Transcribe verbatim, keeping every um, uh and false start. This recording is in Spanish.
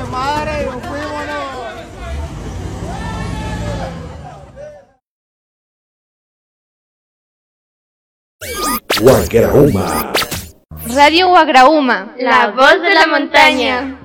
madre! ¡Nos fuimos! Guagrauma. Radio Guagrauma, la voz de la montaña.